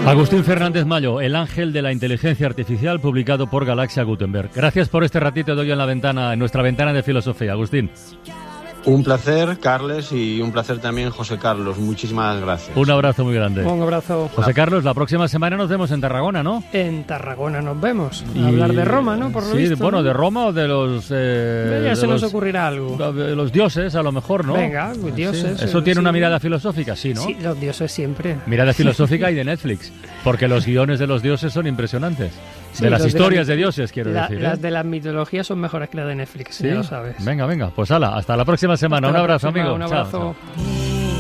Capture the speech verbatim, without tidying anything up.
Agustín Fernández Mayo, el ángel de la inteligencia artificial, publicado por Galaxia Gutenberg. Gracias por este ratito de hoy en la ventana, en nuestra ventana de filosofía, Agustín. Un placer, Carles, y un placer también, José Carlos. Muchísimas gracias. Un abrazo muy grande. Un abrazo. José Carlos, la próxima semana nos vemos en Tarragona, ¿no? En Tarragona nos vemos. A y... hablar de Roma, ¿no? Por lo sí, visto, bueno, ¿no? de Roma o de los... Eh, ya de se los, nos ocurrirá algo. De los dioses, a lo mejor, ¿no? Venga, dioses. Sí. ¿Eso eh, tiene sí. una mirada filosófica? Sí, ¿no? Sí, los dioses siempre. Mirada filosófica y de Netflix, porque los guiones de los dioses son impresionantes. Sí, de las historias de, la, de dioses, quiero la, decir. Las ¿eh? de las mitologías son mejores que las de Netflix, ¿sí? Ya lo sabes. Venga, venga, pues hala, hasta la próxima semana. Hasta un abrazo, próxima, amigo. Un abrazo. Chao, chao.